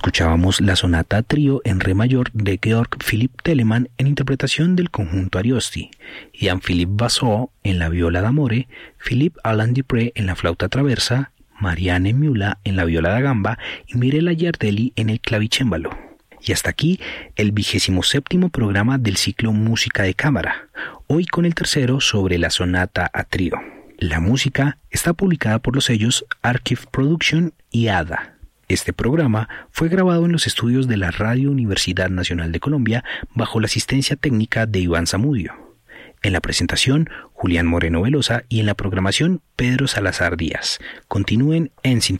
Escuchábamos la sonata a trío en re mayor de Georg Philipp Telemann en interpretación del conjunto Ariosti, Jean-Philippe Vassaux en la viola d'amore, Philippe Alain Dupré en la flauta traversa, Marianne Müller en la viola da gamba y Mirella Giardelli en el clavicémbalo. Y hasta aquí el 27º programa del ciclo Música de Cámara, hoy con el tercero sobre la sonata a trío. La música está publicada por los sellos Archive Production y ADA. Este programa fue grabado en los estudios de la Radio Universidad Nacional de Colombia bajo la asistencia técnica de Iván Zamudio. En la presentación, Julián Moreno Velosa y en la programación, Pedro Salazar Díaz. Continúen en sintonía.